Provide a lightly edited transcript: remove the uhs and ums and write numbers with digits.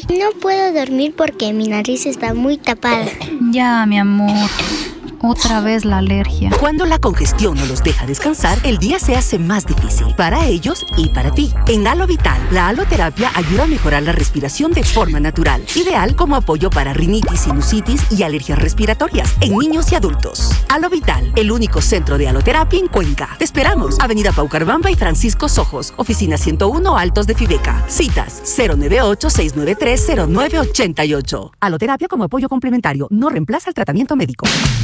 No puedo dormir porque mi nariz está muy tapada. Ya, mi amor. Otra vez la alergia. Cuando la congestión no los deja descansar, el día se hace más difícil para ellos y para ti. En Alovital, la aloterapia ayuda a mejorar la respiración de forma natural, ideal como apoyo para rinitis, sinusitis y alergias respiratorias en niños y adultos. Alovital, el único centro de aloterapia en Cuenca. Te esperamos. Avenida Paucarbamba y Francisco Sojos, oficina 101 Altos de Fibeca. Citas 098-693-0988. Aloterapia como apoyo complementario, no reemplaza el tratamiento médico.